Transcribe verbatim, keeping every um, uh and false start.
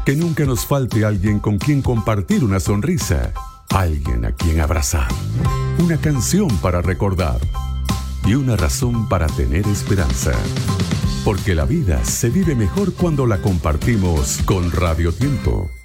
Que nunca nos falte alguien con quien compartir una sonrisa, alguien a quien abrazar, una canción para recordar y una razón para tener esperanza. Porque la vida se vive mejor cuando la compartimos con Radio Tiempo.